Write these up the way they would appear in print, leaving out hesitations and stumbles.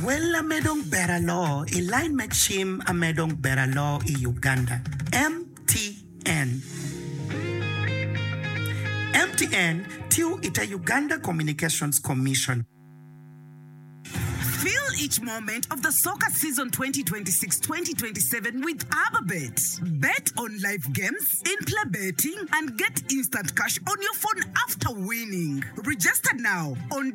Well, amedong beralo, line machim amedong beralo I Uganda. MTN. MTN, tiu ita Uganda Communications Commission. Feel each moment of the soccer season 2026-2027 with ABBABET. Bet on live games, in-play betting, and get instant cash on your phone after winning. Register now on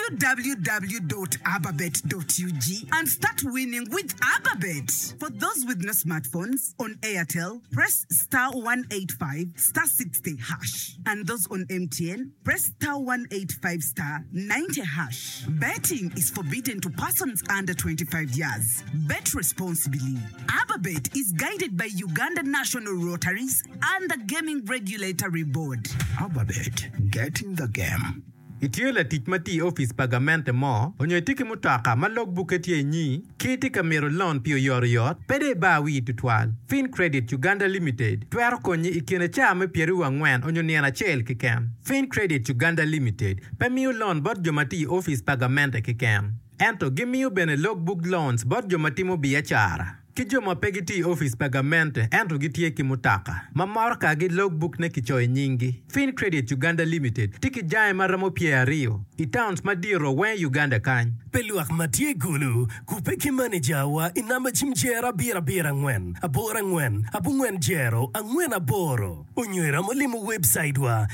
www.abbabet.ug and start winning with ABBABET. For those with no smartphones, on Airtel, press *185 *60#. And those on MTN, press *185 *90#. Betting is forbidden to persons under 25 years. Bet responsibly. ABBABET is guided by Uganda National Rotaries and the Gaming Regulatory Board. ABBABET, get in the game. Itiola titmati office pagamente mo, onyo tiki mutaka ma logbook etie nyi, kiti kamero loan pio yoriot, pede bawi tutwal. Fin Credit Uganda Limited, tuero konyi ikine chame pieru wangwen onyo niana chel kikem. Fin Credit Uganda Limited, pemiu loan bot jomati office pagamente kikem. Ento gimiu bene logbook loans bot jomatimo biachara. Kijoma pegiti office pagamente ento gitie kimutaka. Mamorka gi logbook ne kichoy nyingi. Fin Credit Uganda Limited tiki jae maramo Rio. Itowns madiro wen Uganda kany. Peluak matie gulu kupeki manager wa inama chimjera bira ngwen. Abora ngwen, abungwen jero, angwen aboro. Unywera molimu website wa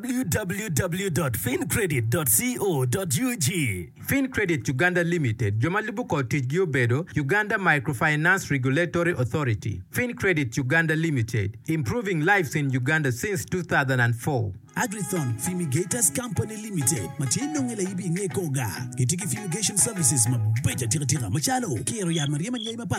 www.fincredit.co.ug. Fin Credit Uganda Limited, Jomalibuko Tijgio Bedo, Uganda Microfinance Regulatory Authority. Fin Credit Uganda Limited, improving lives in Uganda since 2004. Agrithon Fumigators Company Limited. Matiendo ngela ibi ngekoga. Kitiki Fumigation Services mabeja tira machalo. Kero ya Maria Manyai